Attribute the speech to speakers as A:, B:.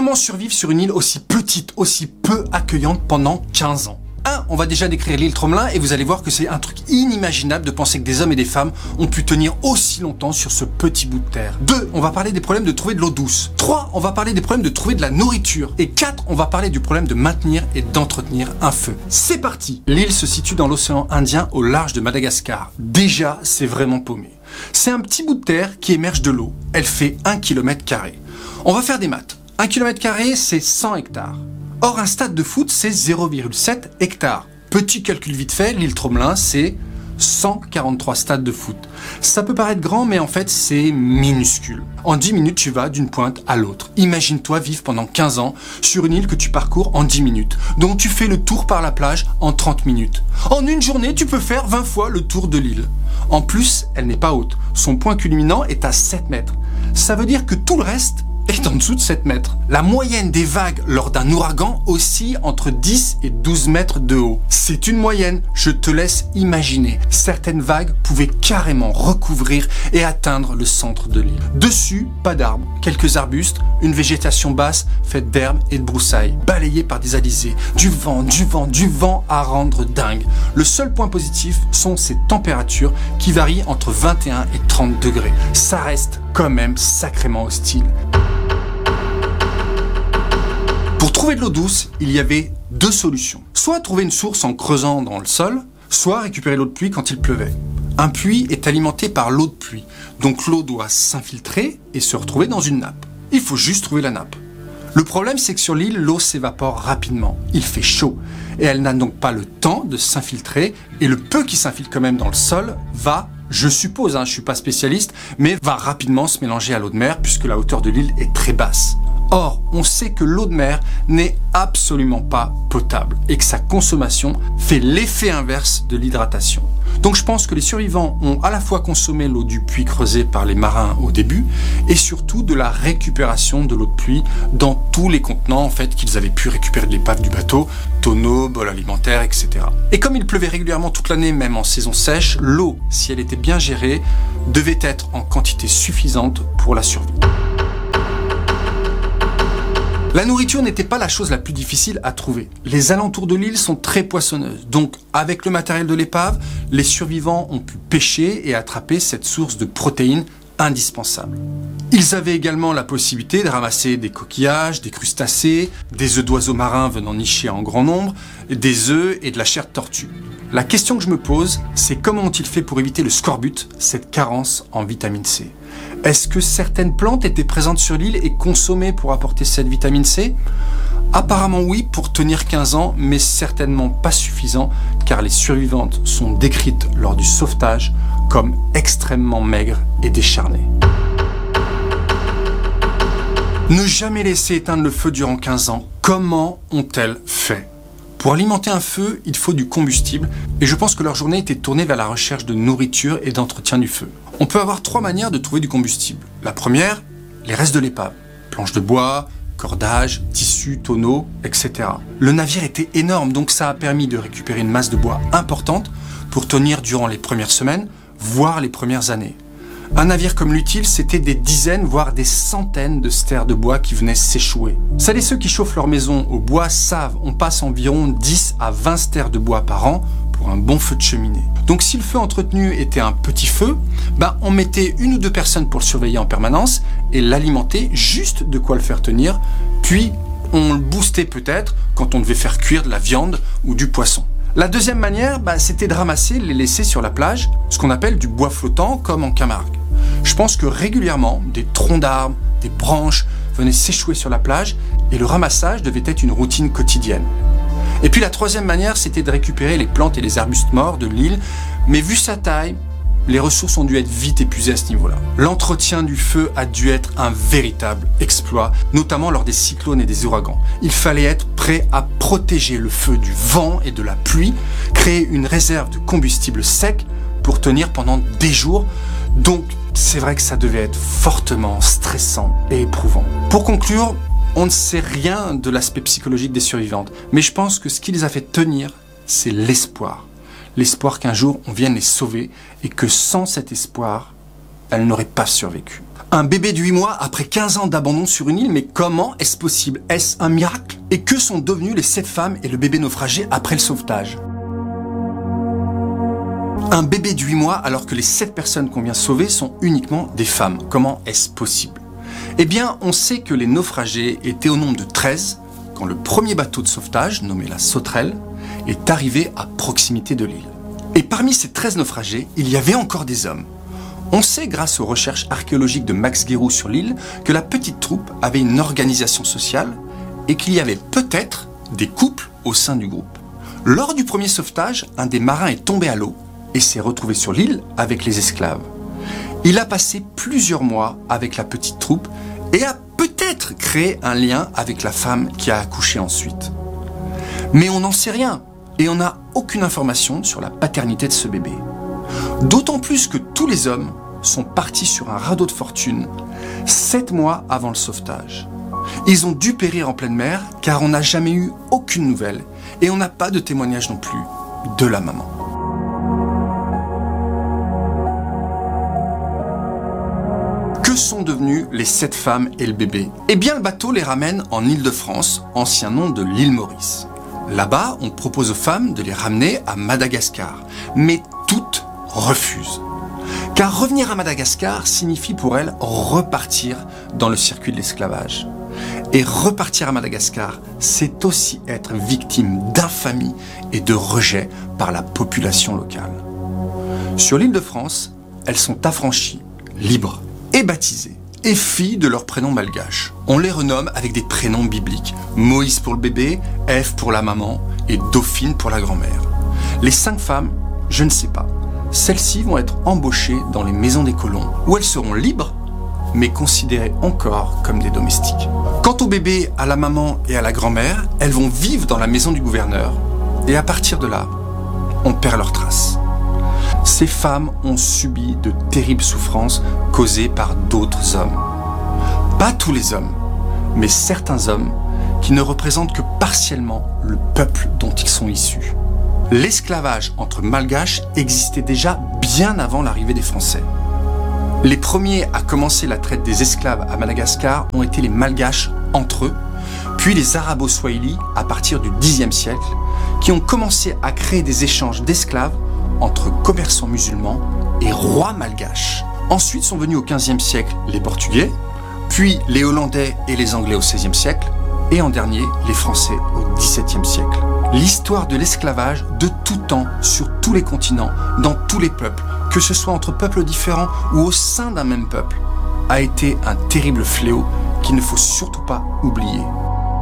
A: Comment survivre sur une île aussi petite, aussi peu accueillante pendant 15 ans? On va déjà décrire l'île Tromelin et vous allez voir que c'est un truc inimaginable de penser que des hommes et des femmes ont pu tenir aussi longtemps sur ce petit bout de terre. 2, on va parler des problèmes de trouver de l'eau douce. 3, on va parler des problèmes de trouver de la nourriture. Et 4, on va parler du problème de maintenir et d'entretenir un feu. C'est parti! L'île se situe dans l'océan Indien au large de Madagascar. Déjà, c'est vraiment paumé. C'est un petit bout de terre qui émerge de l'eau. Elle fait 1 km². On va faire des maths. 1 km², c'est 100 hectares. Or, un stade de foot, c'est 0,7 hectares. Petit calcul vite fait, l'île Tromelin, c'est 143 stades de foot. Ça peut paraître grand, mais en fait, c'est minuscule. En 10 minutes, tu vas d'une pointe à l'autre. Imagine-toi vivre pendant 15 ans sur une île que tu parcours en 10 minutes. Donc, tu fais le tour par la plage en 30 minutes. En une journée, tu peux faire 20 fois le tour de l'île. En plus, elle n'est pas haute. Son point culminant est à 7 mètres. Ça veut dire que tout le reste est en dessous de 7 mètres. La moyenne des vagues lors d'un ouragan oscille entre 10 et 12 mètres de haut. C'est une moyenne, je te laisse imaginer. Certaines vagues pouvaient carrément recouvrir et atteindre le centre de l'île. Dessus, pas d'arbres, quelques arbustes, une végétation basse faite d'herbes et de broussailles, balayée par des alizés. Du vent à rendre dingue. Le seul point positif sont ces températures qui varient entre 21 et 30 degrés. Ça reste quand même sacrément hostile. Pour trouver de l'eau douce, il y avait 2 solutions. Soit trouver une source en creusant dans le sol, soit récupérer l'eau de pluie quand il pleuvait. Un puits est alimenté par l'eau de pluie, donc l'eau doit s'infiltrer et se retrouver dans une nappe. Il faut juste trouver la nappe. Le problème, c'est que sur l'île, l'eau s'évapore rapidement. Il fait chaud et elle n'a donc pas le temps de s'infiltrer, et le peu qui s'infiltre quand même dans le sol va, je suppose, je suis pas spécialiste, mais va rapidement se mélanger à l'eau de mer puisque la hauteur de l'île est très basse. Or, on sait que l'eau de mer n'est absolument pas potable et que sa consommation fait l'effet inverse de l'hydratation. Donc je pense que les survivants ont à la fois consommé l'eau du puits creusé par les marins au début et surtout de la récupération de l'eau de pluie dans tous les contenants en fait qu'ils avaient pu récupérer de l'épave du bateau, tonneaux, bols alimentaires, etc. Et comme il pleuvait régulièrement toute l'année, même en saison sèche, l'eau, si elle était bien gérée, devait être en quantité suffisante pour la survie. La nourriture n'était pas la chose la plus difficile à trouver. Les alentours de l'île sont très poissonneuses, donc avec le matériel de l'épave, les survivants ont pu pêcher et attraper cette source de protéines indispensable. Ils avaient également la possibilité de ramasser des coquillages, des crustacés, des œufs d'oiseaux marins venant nicher en grand nombre, des œufs et de la chair de tortue. La question que je me pose, c'est comment ont-ils fait pour éviter le scorbut, cette carence en vitamine C? Est-ce que certaines plantes étaient présentes sur l'île et consommées pour apporter cette vitamine C? Apparemment oui, pour tenir 15 ans, mais certainement pas suffisant, car les survivantes sont décrites lors du sauvetage comme extrêmement maigres et décharnées. Ne jamais laisser éteindre le feu durant 15 ans. Comment ont-elles fait? Pour alimenter un feu, il faut du combustible, et je pense que leur journée était tournée vers la recherche de nourriture et d'entretien du feu. On peut avoir 3 manières de trouver du combustible. La première, les restes de l'épave. Planches de bois, cordages, tissus, tonneaux, etc. Le navire était énorme, donc ça a permis de récupérer une masse de bois importante pour tenir durant les premières semaines, voire les premières années. Un navire comme l'Utile, c'était des dizaines, voire des centaines de stères de bois qui venaient s'échouer. Celles et ceux qui chauffent leur maison au bois savent, on passe environ 10 à 20 stères de bois par an pour un bon feu de cheminée. Donc si le feu entretenu était un petit feu, on mettait 1 ou 2 personnes pour le surveiller en permanence et l'alimenter, juste de quoi le faire tenir, puis on le boostait peut-être quand on devait faire cuire de la viande ou du poisson. La deuxième manière, c'était de ramasser, les laisser sur la plage, ce qu'on appelle du bois flottant comme en Camargue. Je pense que régulièrement, des troncs d'arbres, des branches venaient s'échouer sur la plage et le ramassage devait être une routine quotidienne. Et puis la troisième manière, c'était de récupérer les plantes et les arbustes morts de l'île, mais vu sa taille, les ressources ont dû être vite épuisées à ce niveau-là. L'entretien du feu a dû être un véritable exploit, notamment lors des cyclones et des ouragans. Il fallait être prêt à protéger le feu du vent et de la pluie, créer une réserve de combustible sec pour tenir pendant des jours. Donc, c'est vrai que ça devait être fortement stressant et éprouvant. Pour conclure, on ne sait rien de l'aspect psychologique des survivantes, mais je pense que ce qui les a fait tenir, c'est l'espoir. L'espoir qu'un jour on vienne les sauver et que sans cet espoir, elles n'auraient pas survécu. Un bébé de 8 mois après 15 ans d'abandon sur une île, mais comment est-ce possible? Est-ce un miracle? Et que sont devenues les 7 femmes et le bébé naufragé après le sauvetage? Un bébé de 8 mois alors que les 7 personnes qu'on vient sauver sont uniquement des femmes. Comment est-ce possible? Eh bien, on sait que les naufragés étaient au nombre de 13 quand le premier bateau de sauvetage, nommé la Sauterelle, est arrivé à proximité de l'île. Et parmi ces 13 naufragés, il y avait encore des hommes. On sait, grâce aux recherches archéologiques de Max Guéroux sur l'île, que la petite troupe avait une organisation sociale et qu'il y avait peut-être des couples au sein du groupe. Lors du premier sauvetage, un des marins est tombé à l'eau et s'est retrouvé sur l'île avec les esclaves. Il a passé plusieurs mois avec la petite troupe et a peut-être créé un lien avec la femme qui a accouché ensuite. Mais on n'en sait rien et on n'a aucune information sur la paternité de ce bébé. D'autant plus que tous les hommes sont partis sur un radeau de fortune 7 mois avant le sauvetage. Ils ont dû périr en pleine mer car on n'a jamais eu aucune nouvelle et on n'a pas de témoignage non plus de la maman. Que sont devenues les 7 femmes et le bébé? Eh bien, le bateau les ramène en Île-de-France, ancien nom de l'île Maurice. Là-bas, on propose aux femmes de les ramener à Madagascar, mais toutes refusent. Car revenir à Madagascar signifie pour elles repartir dans le circuit de l'esclavage. Et repartir à Madagascar, c'est aussi être victime d'infamie et de rejet par la population locale. Sur l'île de France, elles sont affranchies, libres et baptisées, et filles de leur prénom malgache. On les renomme avec des prénoms bibliques. Moïse pour le bébé, Ève pour la maman et Dauphine pour la grand-mère. Les 5 femmes, je ne sais pas. Celles-ci vont être embauchées dans les maisons des colons, où elles seront libres, mais considérées encore comme des domestiques. Quant au bébé, à la maman et à la grand-mère, elles vont vivre dans la maison du gouverneur, et à partir de là, on perd leurs traces. Ces femmes ont subi de terribles souffrances causées par d'autres hommes. Pas tous les hommes, mais certains hommes qui ne représentent que partiellement le peuple dont ils sont issus. L'esclavage entre malgaches existait déjà bien avant l'arrivée des Français. Les premiers à commencer la traite des esclaves à Madagascar ont été les malgaches entre eux, puis les arabo-swahili à partir du Xe siècle, qui ont commencé à créer des échanges d'esclaves entre commerçants musulmans et rois malgaches. Ensuite sont venus au XVe siècle les Portugais, puis les Hollandais et les Anglais au XVIe siècle, et en dernier les Français au XVIIe siècle. L'histoire de l'esclavage de tout temps, sur tous les continents, dans tous les peuples, que ce soit entre peuples différents ou au sein d'un même peuple, a été un terrible fléau qu'il ne faut surtout pas oublier.